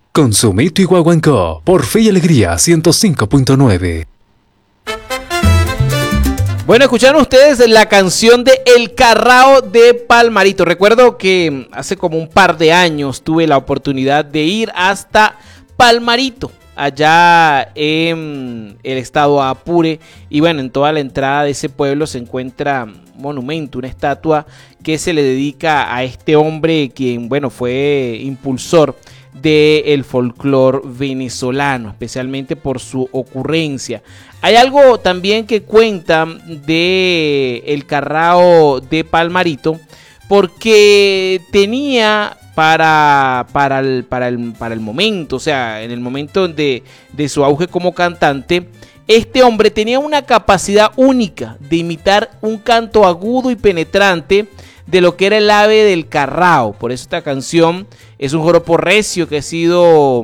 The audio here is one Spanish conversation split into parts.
Consumito y Guaguancó, por Fe y Alegría 105.9. Bueno, escucharon ustedes la canción de El Carrao de Palmarito. Recuerdo que hace como un par de años tuve la oportunidad de ir hasta Palmarito, allá en el estado Apure. Y bueno, en toda la entrada de ese pueblo se encuentra un monumento, una estatua que se le dedica a este hombre quien, bueno, fue impulsor del folclore venezolano, especialmente por su ocurrencia. Hay algo también que cuenta de El Carrao de Palmarito, porque tenía para el momento, o sea, en el momento de su auge como cantante, este hombre tenía una capacidad única de imitar un canto agudo y penetrante de lo que era el ave del carrao. Por eso esta canción es un joropo recio que ha sido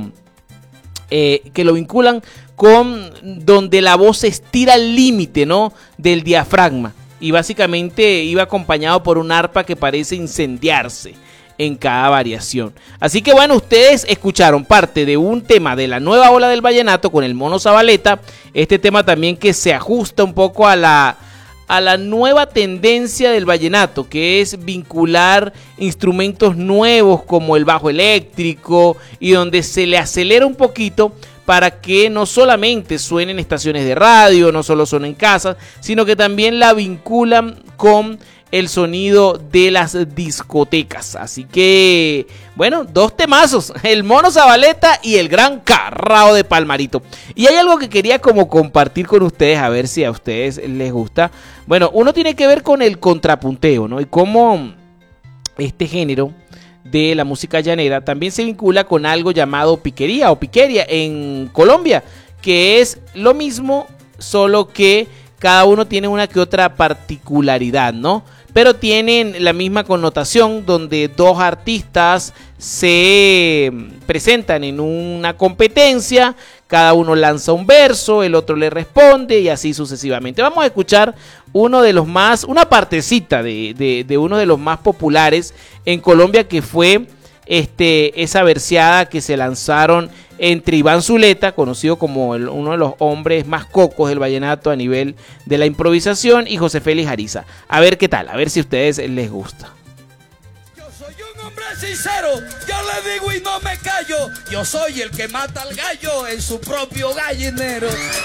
que lo vinculan con donde la voz se estira al límite, ¿no?, del diafragma, y básicamente iba acompañado por un arpa que parece incendiarse en cada variación. Así que bueno, ustedes escucharon parte de un tema de la nueva ola del vallenato con el Mono Zabaleta, este tema también que se ajusta un poco a la nueva tendencia del vallenato, que es vincular instrumentos nuevos como el bajo eléctrico, y donde se le acelera un poquito para que no solamente suenen en estaciones de radio, no solo suenen en casas, sino que también la vinculan con el sonido de las discotecas. Así que, bueno, dos temazos, el Mono Zabaleta y el Gran Carrao de Palmarito. Y hay algo que quería como compartir con ustedes, a ver si a ustedes les gusta. Bueno, uno tiene que ver con el contrapunteo, ¿no? Y cómo este género de la música llanera también se vincula con algo llamado piquería o piqueria en Colombia, que es lo mismo, solo que cada uno tiene una que otra particularidad, ¿no? Pero tienen la misma connotación, donde dos artistas se presentan en una competencia, cada uno lanza un verso, el otro le responde y así sucesivamente. Vamos a escuchar una partecita de uno de los más populares en Colombia, que fue esa verseada que se lanzaron entre Iván Zuleta, conocido como uno de los hombres más cocos del vallenato a nivel de la improvisación, y José Félix Ariza. A ver qué tal, a ver si a ustedes les gusta. Yo soy un hombre sincero, yo le digo y no me callo. Yo soy el que mata al gallo en su propio gallinero.